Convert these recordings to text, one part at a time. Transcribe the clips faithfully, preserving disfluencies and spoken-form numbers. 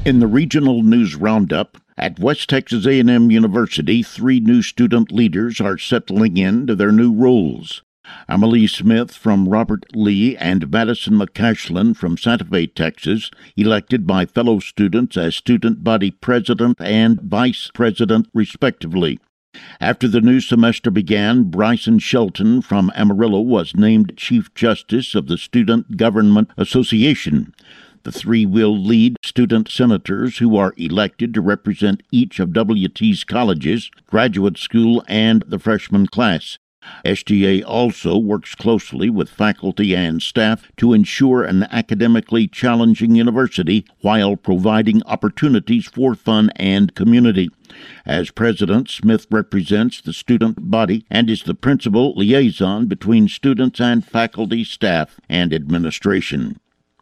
In the regional news roundup, at West Texas A and M University, three new student leaders are settling into their new roles. Emily Smith from Robert Lee and Madison McCashlin from Santa Fe, Texas, elected by fellow students as student body president and vice president, respectively. After the new semester began, Bryson Shelton from Amarillo was named Chief Justice of the Student Government Association. The three will lead student senators who are elected to represent each of W T's colleges, graduate school, and the freshman class. S G A also works closely with faculty and staff to ensure an academically challenging university while providing opportunities for fun and community. As president, Smith represents the student body and is the principal liaison between students and faculty, staff, and administration.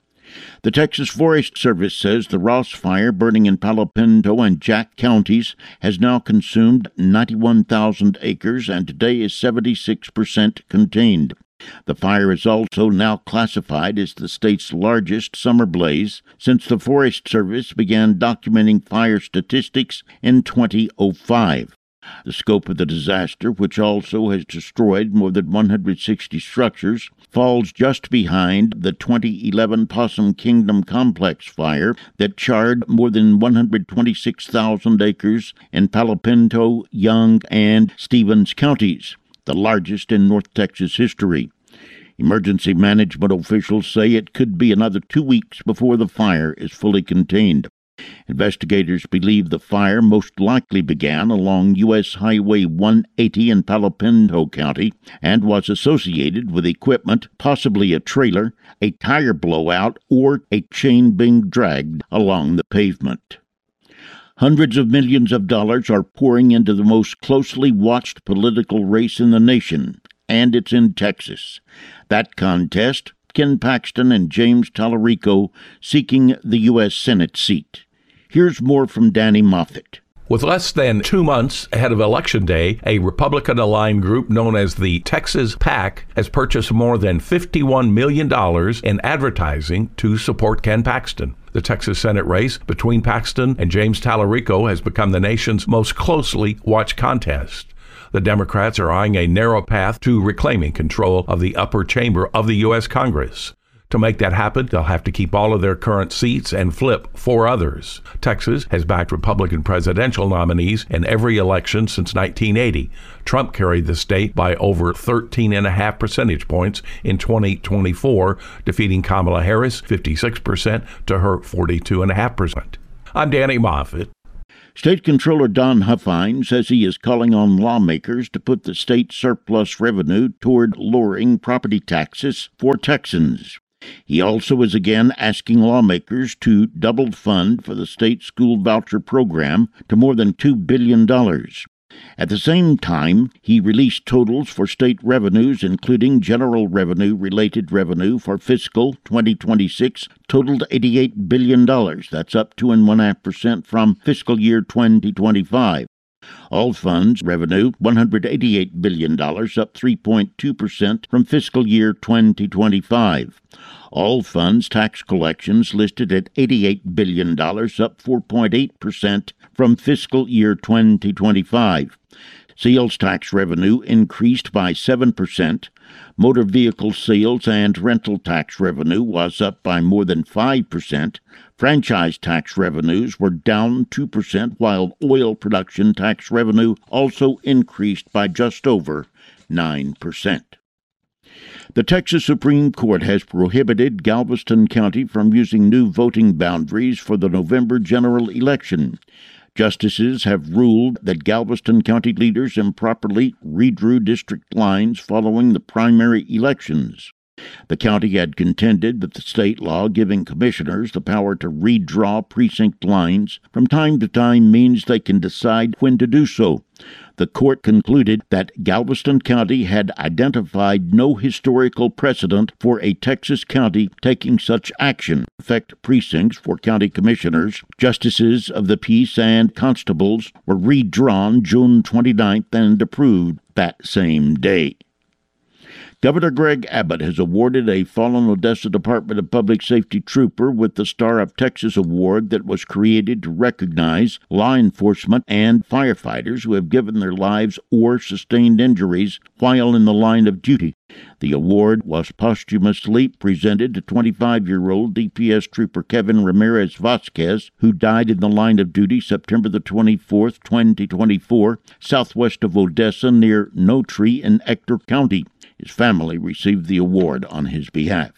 The Texas Forest Service says the Ross Fire burning in Palo Pinto and Jack counties has now consumed ninety-one thousand acres and today is seventy-six percent contained. The fire is also now classified as the state's largest summer blaze since the Forest Service began documenting fire statistics in two thousand five. The scope of the disaster, which also has destroyed more than one hundred sixty structures, falls just behind the twenty eleven Possum Kingdom Complex fire that charred more than one hundred twenty-six thousand acres in Palo Pinto, Young, and Stevens counties, the largest in North Texas history. Emergency management officials say it could be another two weeks before the fire is fully contained. Investigators believe the fire most likely began along U S Highway one eighty in Palo Pinto County and was associated with equipment, possibly a trailer, a tire blowout, or a chain being dragged along the pavement. Hundreds of millions of dollars are pouring into the most closely watched political race in the nation, and it's in Texas. That contest, Ken Paxton and James Tallarico seeking the U S Senate seat. Here's more from Danny Moffett. With less than two months ahead of Election Day, a Republican-aligned group known as the Texas PAC has purchased more than fifty-one million dollars in advertising to support Ken Paxton. The Texas Senate race between Paxton and James Tallarico has become the nation's most closely watched contest. The Democrats are eyeing a narrow path to reclaiming control of the upper chamber of the U S Congress. To make that happen, they'll have to keep all of their current seats and flip four others. Texas has backed Republican presidential nominees in every election since nineteen eighty. Trump carried the state by over thirteen and a half percentage points in twenty twenty-four, defeating Kamala Harris fifty-six percent to her forty-two and a half percent. I'm Danny Moffett. State Controller Don Huffine says he is calling on lawmakers to put the state surplus revenue toward lowering property taxes for Texans. He also is again asking lawmakers to double fund for the state school voucher program to more than two billion dollars. At the same time, he released totals for state revenues, including general revenue-related revenue for fiscal twenty twenty-six, totaled eighty-eight billion dollars. That's up two point one five percent from fiscal year twenty twenty-five. All funds revenue, one hundred eighty-eight billion dollars, up three point two percent from fiscal year twenty twenty-five. All funds tax collections listed at eighty-eight billion dollars, up four point eight percent from fiscal year twenty twenty-five. Sales tax revenue increased by seven percent. Motor vehicle sales and rental tax revenue was up by more than five percent. Franchise tax revenues were down two percent, while oil production tax revenue also increased by just over nine percent. The Texas Supreme Court has prohibited Galveston County from using new voting boundaries for the November general election. Justices have ruled that Galveston County leaders improperly redrew district lines following the primary elections. The county had contended that the state law giving commissioners the power to redraw precinct lines from time to time means they can decide when to do so. The court concluded that Galveston County had identified no historical precedent for a Texas county taking such action. Affect precincts for county commissioners, justices of the peace, and constables were redrawn June twenty-ninth and approved that same day. Governor Greg Abbott has awarded a fallen Odessa Department of Public Safety trooper with the Star of Texas Award that was created to recognize law enforcement and firefighters who have given their lives or sustained injuries while in the line of duty. The award was posthumously presented to twenty-five-year-old D P S Trooper Kevin Ramirez Vasquez, who died in the line of duty September the twenty-fourth, twenty twenty-four, southwest of Odessa near No Tree in Ector County. His family received the award on his behalf.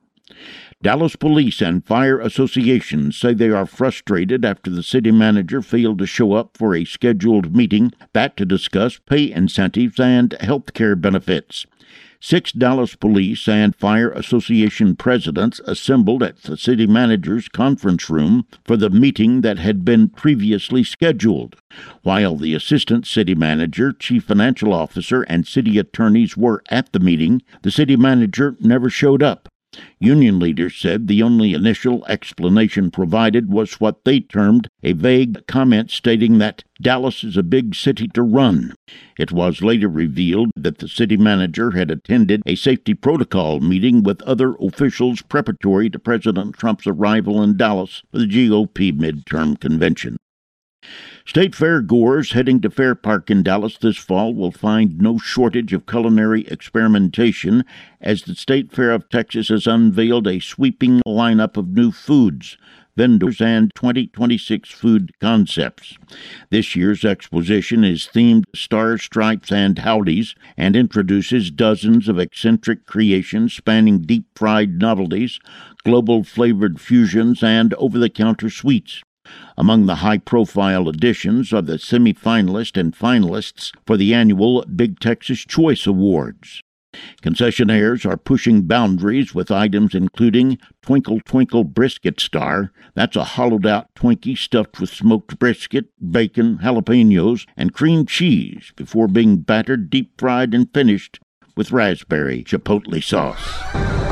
Dallas Police and Fire Association say they are frustrated after the city manager failed to show up for a scheduled meeting that to discuss pay incentives and health care benefits. Six Dallas Police and Fire Association presidents assembled at the city manager's conference room for the meeting that had been previously scheduled. While the assistant city manager, chief financial officer, and city attorneys were at the meeting, the city manager never showed up. Union leaders said the only initial explanation provided was what they termed a vague comment stating that Dallas is a big city to run. It was later revealed that the city manager had attended a safety protocol meeting with other officials preparatory to President Trump's arrival in Dallas for the G O P midterm convention. State Fair goers heading to Fair Park in Dallas this fall will find no shortage of culinary experimentation as the State Fair of Texas has unveiled a sweeping lineup of new foods, vendors, and twenty twenty-six food concepts. This year's exposition is themed Stars, Stripes, and Howdies and introduces dozens of eccentric creations spanning deep-fried novelties, global flavored fusions, and over-the-counter sweets. Among the high-profile additions are the semi-finalists and finalists for the annual Big Texas Choice Awards. Concessionaires are pushing boundaries with items including Twinkle Twinkle Brisket Star. That's a hollowed-out Twinkie stuffed with smoked brisket, bacon, jalapenos, and cream cheese before being battered, deep-fried, and finished with raspberry chipotle sauce.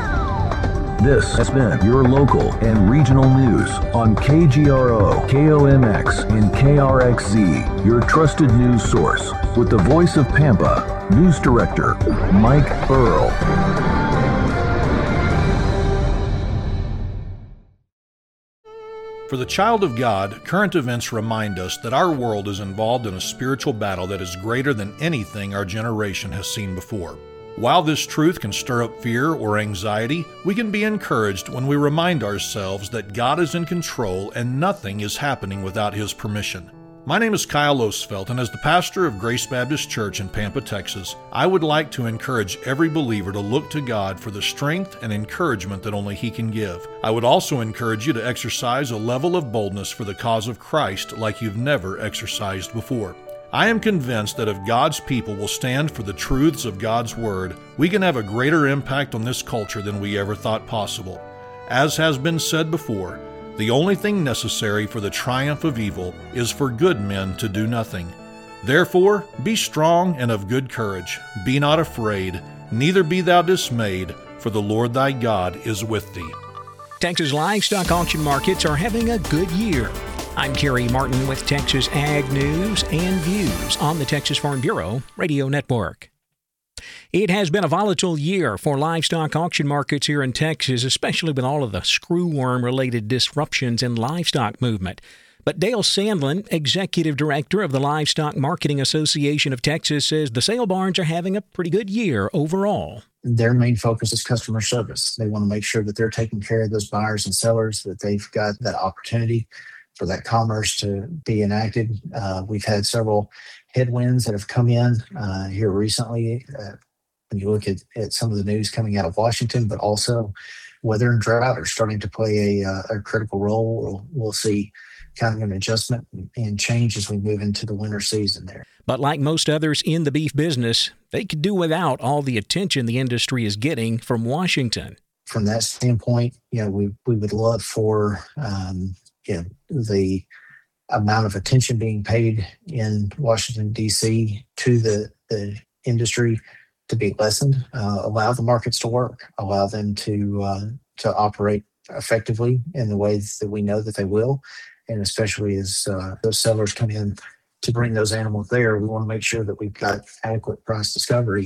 This has been your local and regional news on K G R O, K O M X, and K R X Z, your trusted news source. With the voice of Pampa, News Director Mike Earl. For the child of God, current events remind us that our world is involved in a spiritual battle that is greater than anything our generation has seen before. While this truth can stir up fear or anxiety, we can be encouraged when we remind ourselves that God is in control and nothing is happening without His permission. My name is Kyle Osfeld, and as the pastor of Grace Baptist Church in Pampa, Texas, I would like to encourage every believer to look to God for the strength and encouragement that only He can give. I would also encourage you to exercise a level of boldness for the cause of Christ like you've never exercised before. I am convinced that if God's people will stand for the truths of God's Word, we can have a greater impact on this culture than we ever thought possible. As has been said before, the only thing necessary for the triumph of evil is for good men to do nothing. Therefore, be strong and of good courage. Be not afraid, neither be thou dismayed, for the Lord thy God is with thee. Texas livestock auction markets are having a good year. I'm Kerry Martin with Texas Ag News and Views on the Texas Farm Bureau Radio Network. It has been a volatile year for livestock auction markets here in Texas, especially with all of the screwworm-related disruptions in livestock movement. But Dale Sandlin, Executive Director of the Livestock Marketing Association of Texas, says the sale barns are having a pretty good year overall. Their main focus is customer service. They want to make sure that they're taking care of those buyers and sellers, that they've got that opportunity for that commerce to be enacted. Uh, we've had several headwinds that have come in uh, here recently. Uh, when you look at, at some of the news coming out of Washington, but also weather and drought are starting to play a, uh, a critical role. We'll, we'll see kind of an adjustment and change as we move into the winter season there. But like most others in the beef business, they could do without all the attention the industry is getting from Washington. From that standpoint, you know, we we would love for um, you know, the amount of attention being paid in Washington, D C to the, the industry to be lessened, uh, allow the markets to work, allow them to uh, to operate effectively in the ways that we know that they will. And especially as uh, those sellers come in to bring those animals there, we want to make sure that we've got adequate price discovery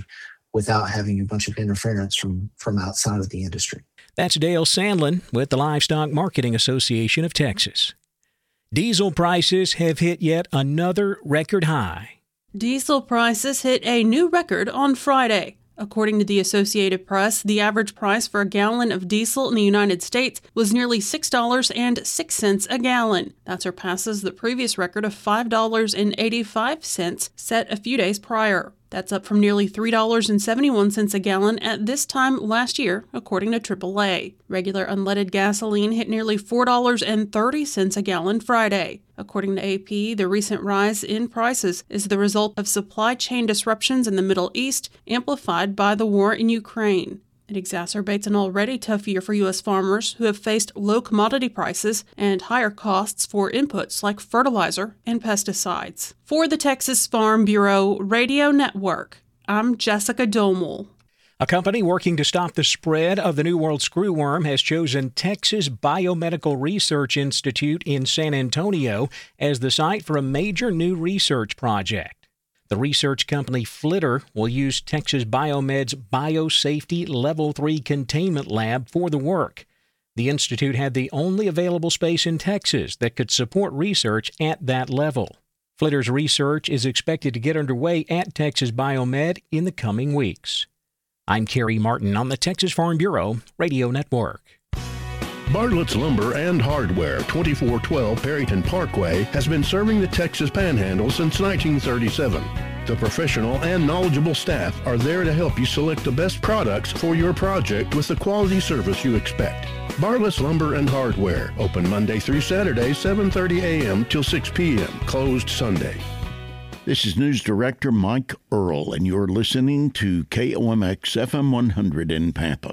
without having a bunch of interference from, from outside of the industry. That's Dale Sandlin with the Livestock Marketing Association of Texas. Diesel prices have hit yet another record high. Diesel prices hit a new record on Friday. According to the Associated Press, the average price for a gallon of diesel in the United States was nearly six dollars and six cents a gallon. That surpasses the previous record of five dollars and eighty-five cents set a few days prior. That's up from nearly three dollars and seventy-one cents a gallon at this time last year, according to triple A. Regular unleaded gasoline hit nearly four dollars and thirty cents a gallon Friday. According to A P, the recent rise in prices is the result of supply chain disruptions in the Middle East, amplified by the war in Ukraine. It exacerbates an already tough year for U S farmers who have faced low commodity prices and higher costs for inputs like fertilizer and pesticides. For the Texas Farm Bureau Radio Network, I'm Jessica Domel. A company working to stop the spread of the New World screwworm has chosen Texas Biomedical Research Institute in San Antonio as the site for a major new research project. The research company Flitter will use Texas Biomed's Biosafety Level three Containment Lab for the work. The institute had the only available space in Texas that could support research at that level. Flitter's research is expected to get underway at Texas Biomed in the coming weeks. I'm Kerry Martin on the Texas Farm Bureau Radio Network. Bartlett's Lumber and Hardware, twenty-four twelve Perryton Parkway, has been serving the Texas Panhandle since nineteen thirty-seven. The professional and knowledgeable staff are there to help you select the best products for your project with the quality service you expect. Bartlett's Lumber and Hardware, open Monday through Saturday, seven thirty a.m. till six p.m., closed Sunday. This is News Director Mike Earl, and you're listening to K O M X F M one hundred in Pampa.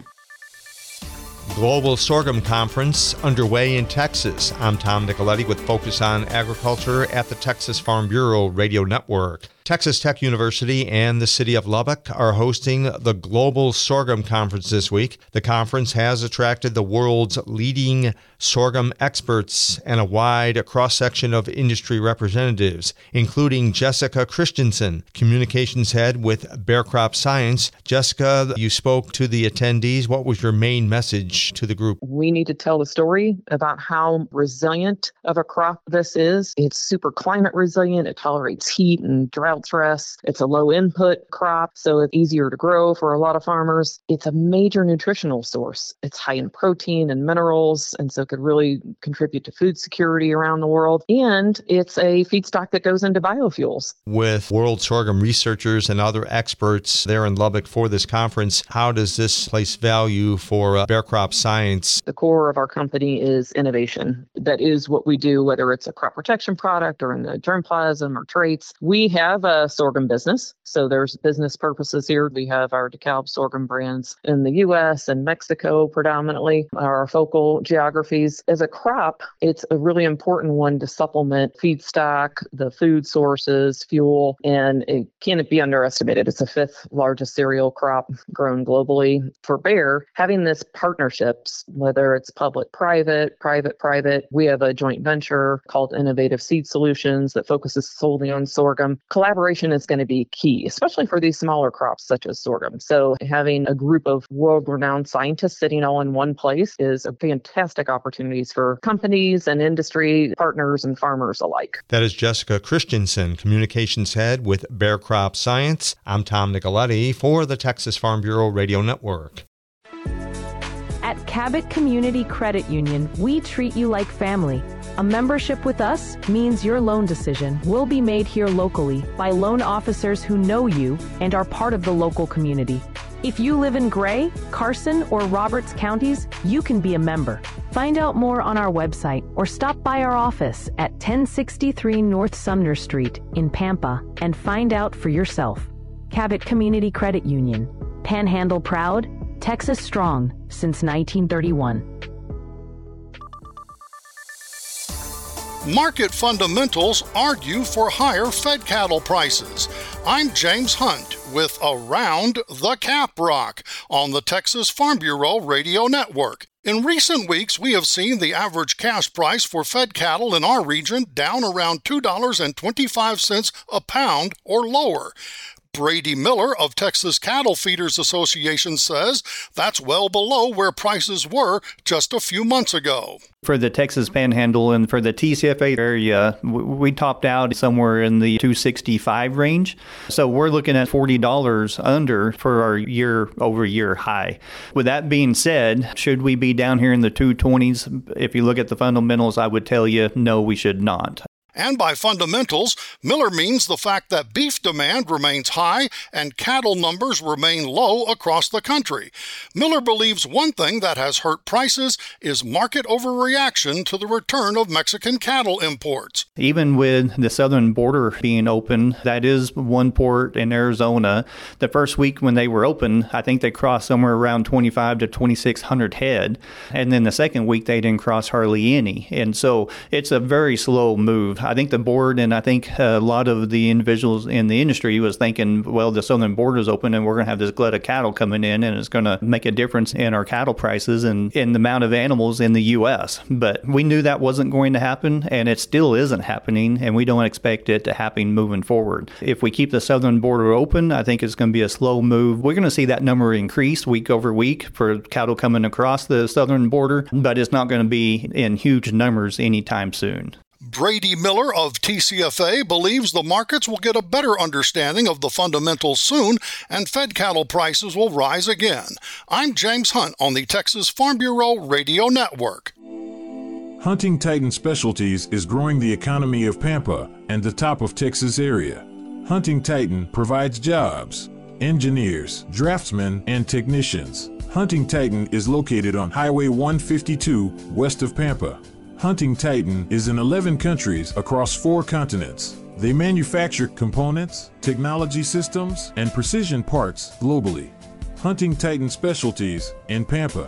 Global Sorghum Conference underway in Texas. I'm Tom Nicoletti with Focus on Agriculture at the Texas Farm Bureau Radio Network. Texas Tech University and the city of Lubbock are hosting the Global Sorghum Conference this week. The conference has attracted the world's leading sorghum experts and a wide cross-section of industry representatives, including Jessica Christensen, communications head with Bear Crop Science. Jessica, you spoke to the attendees. What was your main message to the group? We need to tell the story about how resilient of a crop this is. It's super climate resilient. It tolerates heat and drought stress. It's a low input crop, so it's easier to grow for a lot of farmers. It's a major nutritional source. It's high in protein and minerals, and so it could really contribute to food security around the world. And it's a feedstock that goes into biofuels. With world sorghum researchers and other experts there in Lubbock for this conference, how does this place value for uh, Bear Crop Science? The core of our company is innovation. That is what we do, whether it's a crop protection product or in the germplasm or traits. We have a sorghum business, so there's business purposes here. We have our DeKalb sorghum brands in the U S and Mexico predominantly, our focal geographies. As a crop, it's a really important one to supplement feedstock, the food sources, fuel, and it can't be underestimated. It's the fifth largest cereal crop grown globally. For Bayer, having this partnerships, whether it's public-private, private-private, we have a joint venture called Innovative Seed Solutions that focuses solely on sorghum. Collaboration is going to be key, especially for these smaller crops such as sorghum. So having a group of world-renowned scientists sitting all in one place is a fantastic opportunities for companies and industry partners and farmers alike. That is Jessica Christensen, communications head with Bear Crop Science. I'm Tom Nicoletti for the Texas Farm Bureau Radio Network. At Cabot Community Credit Union, we treat you like family. A membership with us means your loan decision will be made here locally by loan officers who know you and are part of the local community. If you live in Gray, Carson, or Roberts counties, you can be a member. Find out more on our website or stop by our office at ten sixty-three North Sumner Street in Pampa and find out for yourself. Cabot Community Credit Union. Panhandle proud, Texas strong since nineteen thirty-one. Market fundamentals argue for higher fed cattle prices. I'm James Hunt with Around the Cap Rock on the Texas Farm Bureau Radio Network. In recent weeks, we have seen the average cash price for fed cattle in our region down around two dollars and twenty-five cents a pound or lower. Brady Miller of Texas Cattle Feeders Association says that's well below where prices were just a few months ago. For the Texas Panhandle and for the T C F A area, we topped out somewhere in the two sixty-five range. So we're looking at forty dollars under for our year-over-year high. With that being said, should we be down here in the two twenties? If you look at the fundamentals, I would tell you, no, we should not. And by fundamentals, Miller means the fact that beef demand remains high and cattle numbers remain low across the country. Miller believes one thing that has hurt prices is market overreaction to the return of Mexican cattle imports. Even with the southern border being open, that is one port in Arizona. The first week when they were open, I think they crossed somewhere around twenty-five to twenty-six hundred head. And then the second week, they didn't cross hardly any. And so it's a very slow move. I think the board and I think a lot of the individuals in the industry was thinking, well, the southern border is open and we're going to have this glut of cattle coming in and it's going to make a difference in our cattle prices and in the amount of animals in the U S. But we knew that wasn't going to happen and it still isn't happening and we don't expect it to happen moving forward. If we keep the southern border open, I think it's going to be a slow move. We're going to see that number increase week over week for cattle coming across the southern border, but it's not going to be in huge numbers anytime soon. Brady Miller of T C F A believes the markets will get a better understanding of the fundamentals soon and fed cattle prices will rise again. I'm James Hunt on the Texas Farm Bureau Radio Network. Hunting Titan Specialties is growing the economy of Pampa and the top of Texas area. Hunting Titan provides jobs, engineers, draftsmen, and technicians. Hunting Titan is located on Highway one fifty-two west of Pampa. Hunting Titan is in eleven countries across four continents. They manufacture components, technology systems, and precision parts globally. Hunting Titan Specialties in Pampa.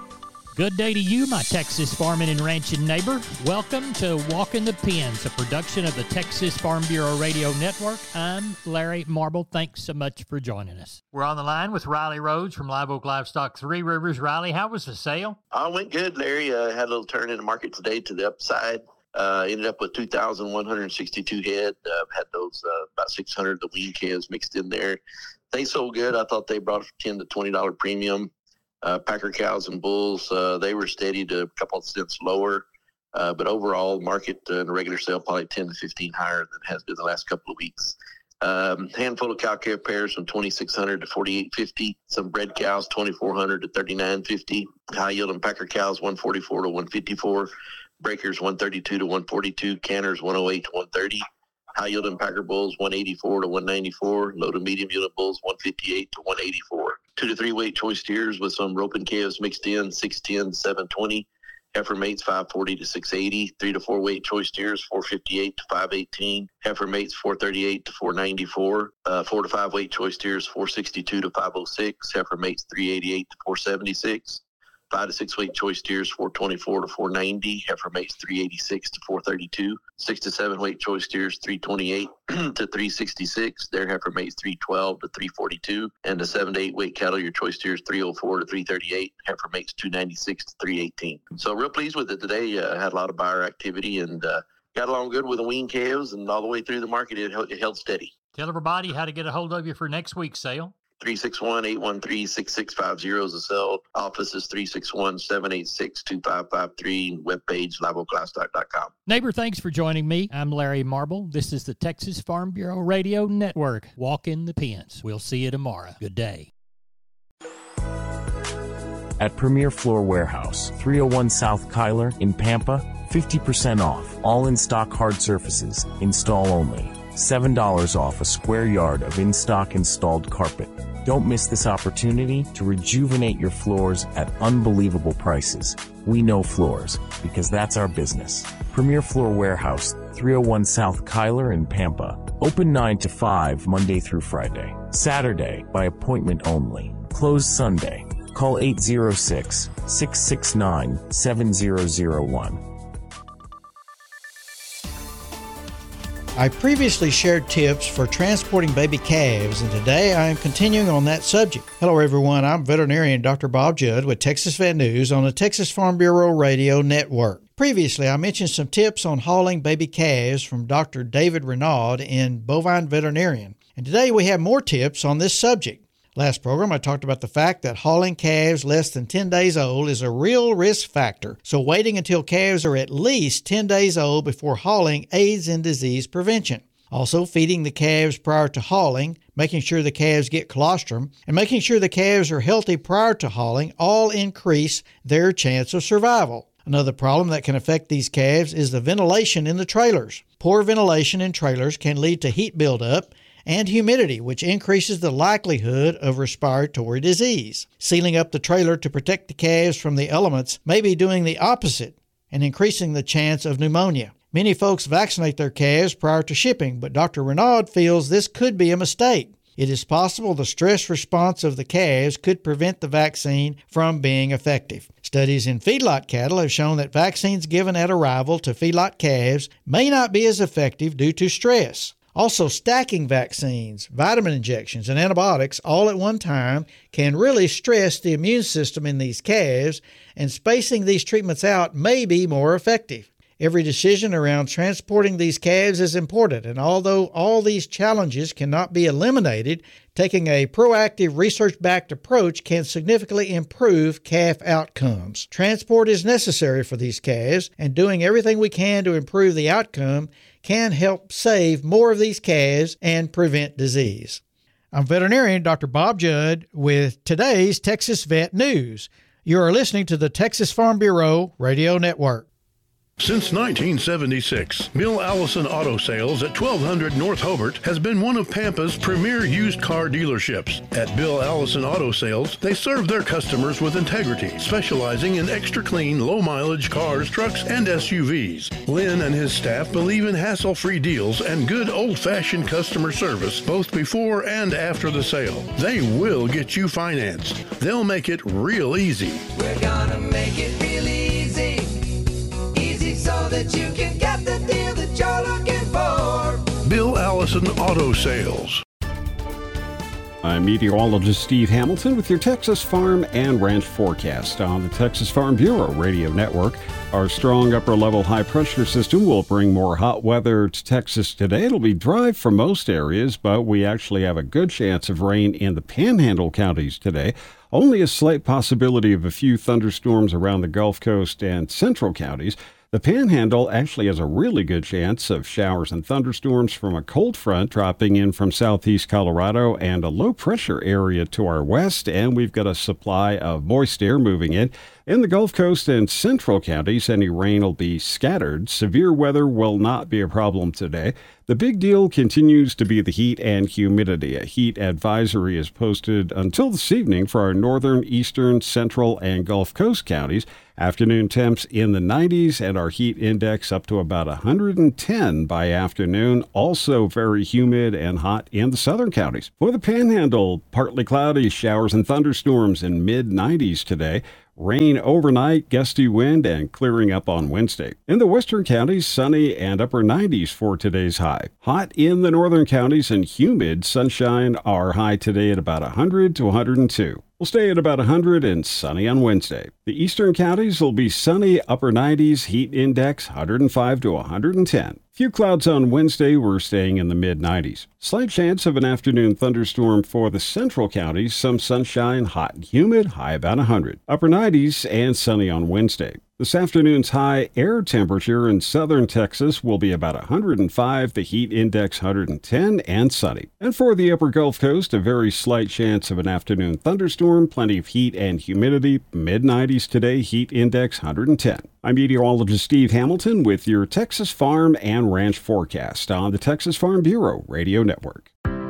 Good day to you, my Texas farming and ranching neighbor. Welcome to Walking the Pens, a production of the Texas Farm Bureau Radio Network. I'm Larry Marble. Thanks so much for joining us. We're on the line with Riley Rhodes from Live Oak Livestock Three Rivers. Riley, how was the sale? Uh, went good, Larry. Uh, had a little turn in the market today to the upside. Uh, ended up with two thousand one hundred sixty-two head. Uh, had those uh, about six hundred the wean calves mixed in there. They sold good. I thought they brought a ten to twenty dollars premium. Uh, Packer cows and bulls, uh, they were steady to a couple of cents lower. Uh, but overall, market uh, in the regular sale probably ten to fifteen higher than it has been the last couple of weeks. Um, handful of cow calf pairs from twenty-six hundred to forty-eight fifty. Some bred cows, twenty-four hundred to thirty-nine fifty. High yielding Packer cows, one forty-four to one fifty-four. Breakers, one thirty-two to one forty-two. Canners, one oh eight to one thirty. High yielding Packer bulls, one eighty-four to one ninety-four. Low to medium yielding bulls, one fifty-eight to one eighty-four. Two to three weight choice steers with some roping calves mixed in, six ten, seven twenty. Heifer mates, five forty to six eighty. Three to four weight choice steers, four fifty-eight to five eighteen. Heifer mates, four thirty-eight to four ninety-four. Uh, four to five weight choice steers, four sixty-two to five oh six. Heifer mates, three eighty-eight to four seventy-six. Five to six weight choice steers, four twenty-four to four ninety. Heifer mates, three eighty-six to four thirty-two. Six to seven weight choice steers, three twenty-eight to three sixty-six. Their heifer mates, three twelve to three forty-two. And the seven to eight weight cattle, your choice steers, three oh four to three thirty-eight. Heifer mates, two ninety-six to three eighteen. So real pleased with it today. Uh, had a lot of buyer activity and uh, got along good with the wean calves, and all the way through the market, it, it held steady. Tell everybody how to get a hold of you for next week's sale. three six one, eight one three, six six five zero is the cell. Office is three six one, seven eight six, two five five three. Webpage, live oak livestock dot com. Neighbor, thanks for joining me. I'm Larry Marble. This is the Texas Farm Bureau Radio Network. Walk in the pens. We'll see you tomorrow. Good day. At Premier Floor Warehouse, three oh one South Kyler in Pampa, fifty percent off. All in-stock hard surfaces. Install only. seven dollars off a square yard of in-stock installed carpet. Don't miss this opportunity to rejuvenate your floors at unbelievable prices. We know floors, because that's our business. Premier Floor Warehouse, three oh one South Kyler in Pampa. Open nine to five Monday through Friday. Saturday, by appointment only. Closed Sunday. Call eight oh six, six six nine, seven zero zero one. I previously shared tips for transporting baby calves, and today I am continuing on that subject. Hello everyone, I'm veterinarian Doctor Bob Judd with Texas Vet News on the Texas Farm Bureau Radio Network. Previously, I mentioned some tips on hauling baby calves from Doctor David Renaud in Bovine Veterinarian. And today we have more tips on this subject. Last program, I talked about the fact that hauling calves less than ten days old is a real risk factor. So waiting until calves are at least ten days old before hauling aids in disease prevention. Also, feeding the calves prior to hauling, making sure the calves get colostrum, and making sure the calves are healthy prior to hauling all increase their chance of survival. Another problem that can affect these calves is the ventilation in the trailers. Poor ventilation in trailers can lead to heat buildup and humidity, which increases the likelihood of respiratory disease. Sealing up the trailer to protect the calves from the elements may be doing the opposite and increasing the chance of pneumonia. Many folks vaccinate their calves prior to shipping, but Doctor Renaud feels this could be a mistake. It is possible the stress response of the calves could prevent the vaccine from being effective. Studies in feedlot cattle have shown that vaccines given at arrival to feedlot calves may not be as effective due to stress. Also, stacking vaccines, vitamin injections, and antibiotics all at one time can really stress the immune system in these calves, and spacing these treatments out may be more effective. Every decision around transporting these calves is important, and although all these challenges cannot be eliminated, taking a proactive, research-backed approach can significantly improve calf outcomes. Transport is necessary for these calves, and doing everything we can to improve the outcome can help save more of these calves and prevent disease. I'm veterinarian Doctor Bob Judd with today's Texas Vet News. You are listening to the Texas Farm Bureau Radio Network. Since nineteen seventy-six, Bill Allison Auto Sales at twelve hundred North Hobart has been one of Pampa's premier used car dealerships. At Bill Allison Auto Sales, they serve their customers with integrity, specializing in extra clean, low-mileage cars, trucks, and S U Vs. Lynn and his staff believe in hassle-free deals and good old-fashioned customer service, both before and after the sale. They will get you financed. They'll make it real easy. We're gonna make it real easy. So that you can get the deal that you're looking for. Bill Allison Auto Sales. I'm meteorologist Steve Hamilton with your Texas Farm and Ranch forecast on the Texas Farm Bureau Radio Network. Our strong upper-level high-pressure system will bring more hot weather to Texas today. It'll be dry for most areas, but we actually have a good chance of rain in the Panhandle counties today. Only a slight possibility of a few thunderstorms around the Gulf Coast and central counties. The Panhandle actually has a really good chance of showers and thunderstorms from a cold front dropping in from southeast Colorado and a low-pressure area to our west, and we've got a supply of moist air moving in. In the Gulf Coast and central counties, any rain will be scattered. Severe weather will not be a problem today. The big deal continues to be the heat and humidity. A heat advisory is posted until this evening for our northern, eastern, central, and Gulf Coast counties. Afternoon temps in the nineties and our heat index up to about one hundred ten by afternoon. Also very humid and hot in the southern counties. For the Panhandle, partly cloudy, showers and thunderstorms in mid nineties today. Rain overnight, gusty wind, and clearing up on Wednesday. In the western counties, sunny and upper nineties for today's high. Hot in the northern counties and humid. Sunshine, our high today at about one hundred to one hundred two. We'll stay at about one hundred and sunny on Wednesday. The eastern counties will be sunny, upper nineties, heat index one hundred five to one hundred ten. Few clouds on Wednesday, we're staying in the mid nineties. Slight chance of an afternoon thunderstorm for the central counties, some sunshine, hot and humid, high about one hundred. Upper nineties and sunny on Wednesday. This afternoon's high air temperature in southern Texas will be about one hundred five, the heat index one hundred ten, and sunny. And for the upper Gulf Coast, a very slight chance of an afternoon thunderstorm, plenty of heat and humidity, mid nineties today, heat index one hundred ten. I'm meteorologist Steve Hamilton with your Texas Farm and Ranch forecast on the Texas Farm Bureau Radio Network.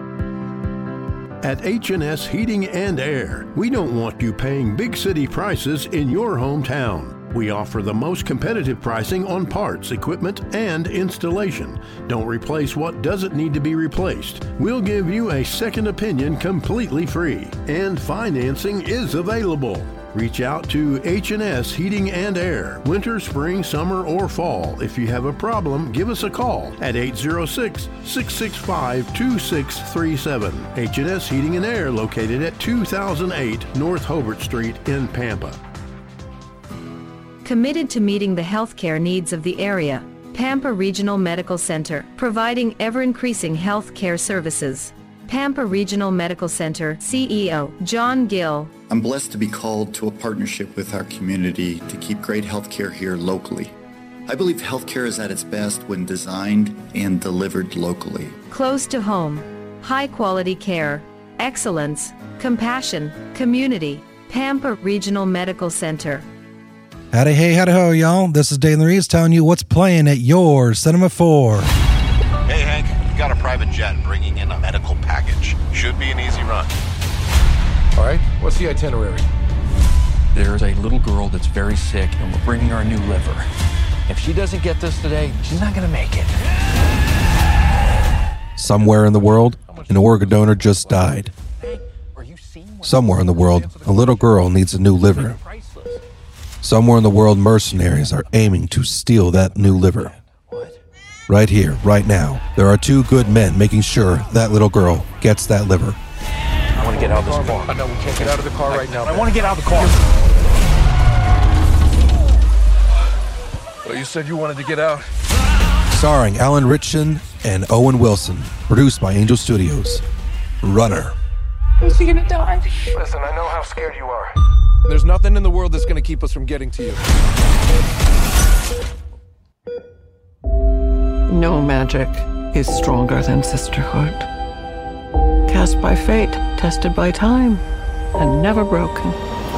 At H and S Heating and Air, we don't want you paying big city prices in your hometown. We offer the most competitive pricing on parts, equipment, and installation. Don't replace what doesn't need to be replaced. We'll give you a second opinion completely free, and financing is available. Reach out to H and S Heating and Air, winter, spring, summer, or fall. If you have a problem, give us a call at eight zero six, six six five, two six three seven. H and S Heating and Air, located at two thousand eight North Hobart Street in Pampa. Committed to meeting the healthcare needs of the area, Pampa Regional Medical Center, providing ever-increasing health care services. Pampa Regional Medical Center C E O John Gill. I'm blessed to be called to a partnership with our community to keep great healthcare here locally. I believe healthcare is at its best when designed and delivered locally. Close to home, high quality care, excellence, compassion, community. Pampa Regional Medical Center. Howdy, hey, howdy, ho, y'all. This is Dane Reeves telling you what's playing at your Cinema four. Hey, Hank, we got a private jet bringing in a medical package. Should be an easy run. All right, what's the itinerary? There's a little girl that's very sick, and we're bringing her a new liver. If she doesn't get this today, she's not going to make it. Somewhere in the world, an organ donor just died. Somewhere in the world, a little girl needs a new liver. Somewhere in the world, mercenaries are aiming to steal that new liver. Right here, right now, there are two good men making sure that little girl gets that liver. I want to get out of this car. I know we can't get out of the car right now. I want to get out of the car. Well, you said you wanted to get out. Starring Alan Ritchson and Owen Wilson. Produced by Angel Studios. Runner. Is he gonna die? Listen, I know how scared you are. There's nothing in the world that's gonna keep us from getting to you. No magic is stronger than sisterhood. Cast by fate, tested by time, and never broken.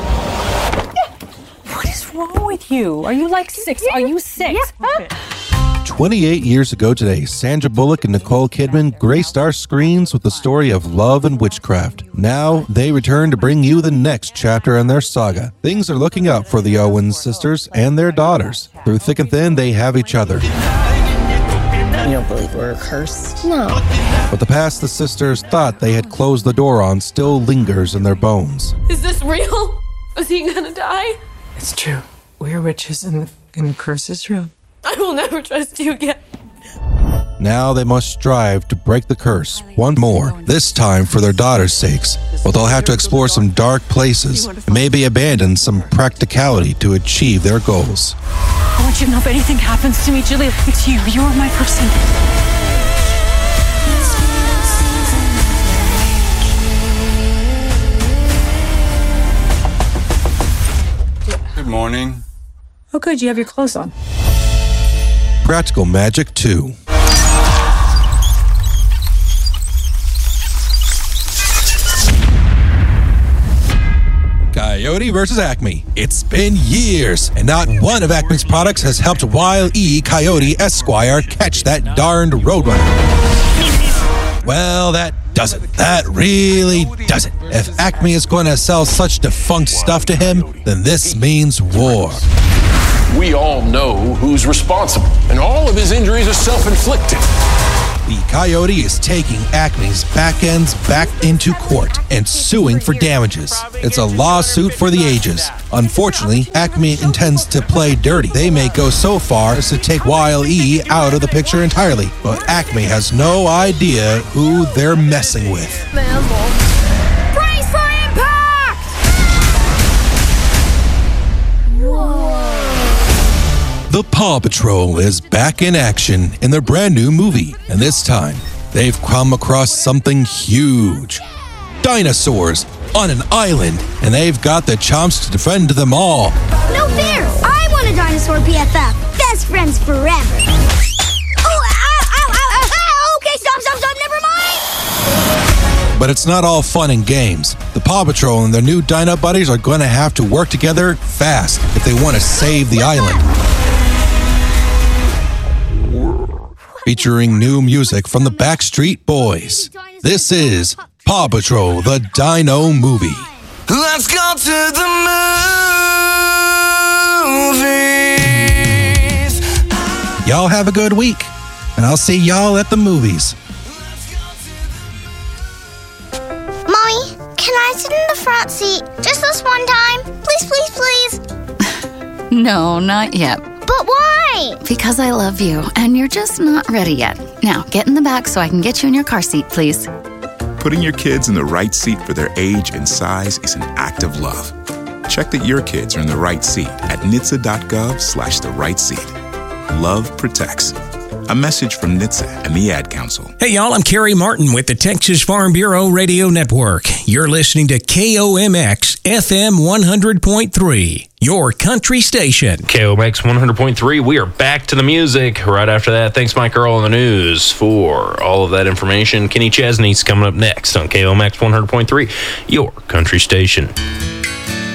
What is wrong with you? Are you like six? Are you six? Huh? twenty-eight years ago today, Sandra Bullock and Nicole Kidman graced our screens with the story of love and witchcraft. Now, they return to bring you the next chapter in their saga. Things are looking up for the Owens sisters and their daughters. Through thick and thin, they have each other. You don't believe we're cursed? No. But the past the sisters thought they had closed the door on still lingers in their bones. Is this real? Is he gonna die? It's true. We're witches and the, and the curse is real. I will never trust you again. Now they must strive to break the curse once more, this time for their daughters' sakes. But they'll have to explore some dark places and maybe abandon some practicality to achieve their goals. I want you to know if anything happens to me, Julia, it's you. You're my person. Good morning. Oh, good. You have your clothes on. Practical Magic two. Coyote versus Acme. It's been years, and not one of Acme's products has helped Wile E. Coyote Esquire catch that darned roadrunner. Well, that does it. That really does it. If Acme is going to sell such defunct stuff to him, then this means war. We all know who's responsible, and all of his injuries are self-inflicted. The Coyote is taking Acme's back ends back into court and suing for damages. It's a lawsuit for the ages. Unfortunately, Acme intends to play dirty. They may go so far as to take Wile E out of the picture entirely, but Acme has no idea who they're messing with. Brace for impact! The Paw Patrol is back in action in their brand new movie, and this time they've come across something huge. Dinosaurs on an island, and they've got the chomps to defend them all. No fair! I want a dinosaur B F F. Best friends forever. Oh, ow, ow, ow, ow. Okay, stop, stop, stop, never mind. But it's not all fun and games. The Paw Patrol and their new Dino buddies are going to have to work together fast if they want to save the island. Featuring new music from the Backstreet Boys. This is Paw Patrol, the Dino Movie. Let's go to the movies. Y'all have a good week, and I'll see y'all at the movies. Mommy, can I sit in the front seat just this one time? Please, please, please. No, not yet. But why? Because I love you, and you're just not ready yet. Now, get in the back so I can get you in your car seat, please. Putting your kids in the right seat for their age and size is an act of love. Check that your kids are in the right seat at N H T S A dot gov slash the right seat. Love protects. A message from N H T S A and the Ad Council. Hey y'all, I'm Kerry Martin with the Texas Farm Bureau Radio Network. You're listening to K O M X F M one hundred point three, your country station. K O M X one hundred point three, we are back to the music right after that. Thanks, Mike Earl, on the news for all of that information. Kenny Chesney's coming up next on K O M X one hundred point three, your country station.